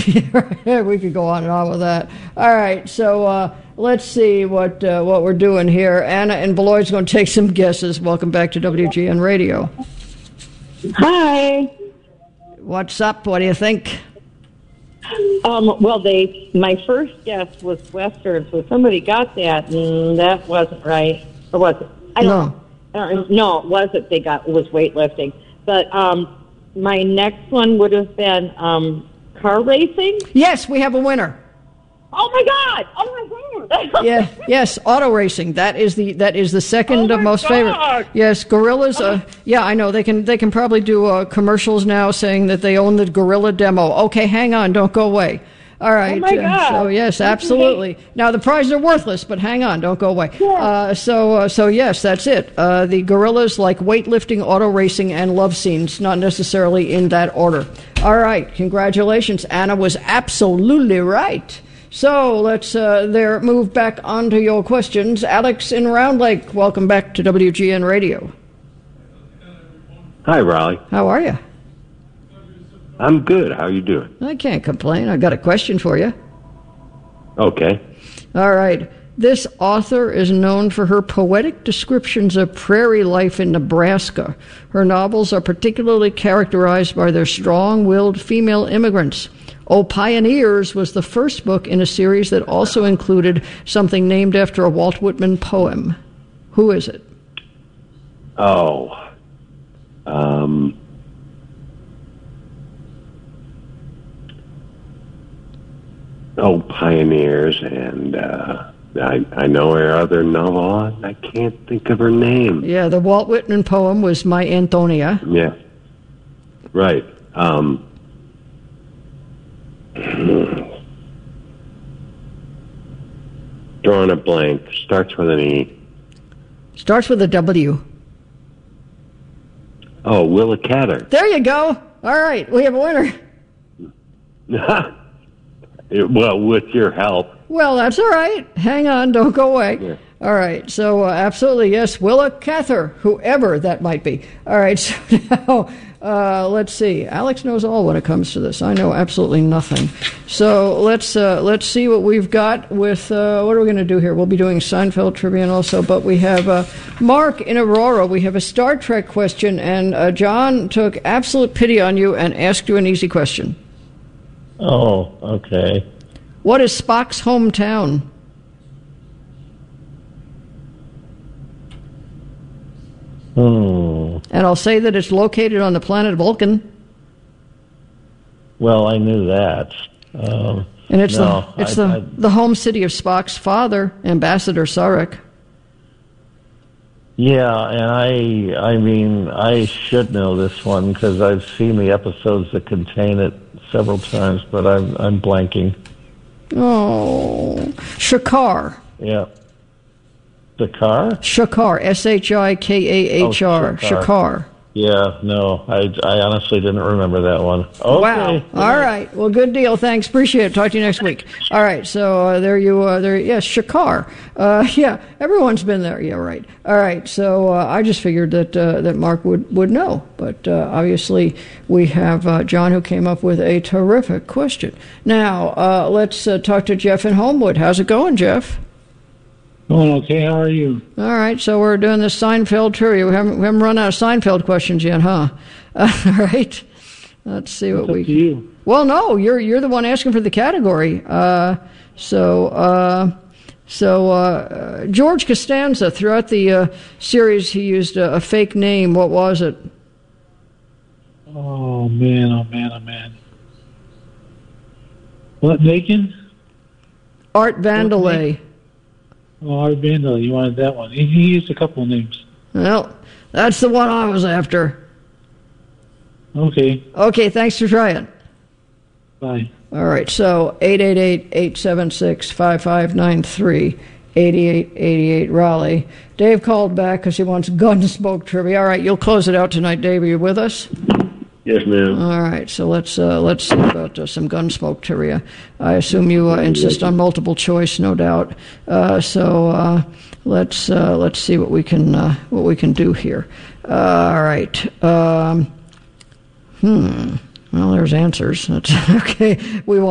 We could go on and on with that. All right, so let's see what we're doing here. Anna in Beloit's going to take some guesses. Welcome back to WGN Radio. Hi. What's up? What do you think? Well, my first guess was Western, so somebody got that, and that wasn't right. Or was it? I don't know. No, it wasn't. It was weightlifting. But my next one would have been car racing. Yes, we have a winner. Oh my God! Oh my God! Yes, auto racing. That is the second most favorite. Yes, Gorillas. Yeah, I know they can probably do commercials now saying that they own the Gorilla demo. Okay, hang on, don't go away. All right. Oh my God! So yes, absolutely. Now the prizes are worthless, but hang on, don't go away. Yeah. So yes, that's it. The Gorillas like weightlifting, auto racing, and love scenes, not necessarily in that order. All right, congratulations. Anna was absolutely right. So let's move back onto your questions. Alex in Round Lake, welcome back to WGN Radio. Hi, Raleigh. How are you? I'm good. How are you doing? I can't complain. I got a question for you. Okay. All right. This author is known for her poetic descriptions of prairie life in Nebraska. Her novels are particularly characterized by their strong-willed female immigrants. Oh, Pioneers was the first book in a series that also included something named after a Walt Whitman poem. Who is it? Oh, Pioneers, and I know her other novel, and I can't think of her name. Yeah, the Walt Whitman poem was My Antonia. Yeah, right. Drawing a blank. Starts with an E. Starts with a W. Oh, Willa Cather. There you go. All right, we have a winner. Well, with your help. Well, that's all right. Hang on, don't go away. Yeah. All right, so absolutely, yes, Willa Cather, whoever that might be. All right, so now let's see. Alex knows all when it comes to this. I know absolutely nothing. So let's see what we've got with, what are we going to do here? We'll be doing Seinfeld trivia also, but we have Mark in Aurora. We have a Star Trek question, and John took absolute pity on you and asked you an easy question. Oh, okay. What is Spock's hometown? And I'll say that it's located on the planet Vulcan. Well, I knew that. And it's the home city of Spock's father, Ambassador Sarek. Yeah, and I mean, I should know this one because I've seen the episodes that contain it several times, but I'm blanking. Oh, Shakaar. Yeah. Shakaar? Shakaar, Shikahr. Oh, Shakaar. Yeah, no, I honestly didn't remember that one. Okay. Wow. All right. Well, good deal. Thanks. Appreciate it. Talk to you next week. All right. So there you are. Yes, Shakaar. Yeah, everyone's been there. Yeah, right. All right. So I just figured that Mark would know. But obviously we have John who came up with a terrific question. Now, let's talk to Jeff in Homewood. How's it going, Jeff? Going okay. How are you? All right, so we're doing this Seinfeld trivia. We haven't run out of Seinfeld questions yet, huh? All right. Let's see what we. Up to you. Well, no, you're the one asking for the category. George Costanza. Throughout the series, he used a fake name. What was it? Oh man! Oh man! Oh man! What Bacon? Art Vandelay. Oh, Art Vandelay. You wanted that one. He used a couple of names. Well, that's the one I was after. Okay. Okay, thanks for trying. Bye. All right, so 888-876-5593, 8888 Raleigh. Dave called back because he wants Gunsmoke trivia. All right, you'll close it out tonight, Dave. Are you with us? Yes, ma'am. All right, so let's see about some Gunsmoke trivia. I assume you insist on multiple choice, no doubt. Let's see what we can do here. All right. Well, there's answers. That's okay. We want.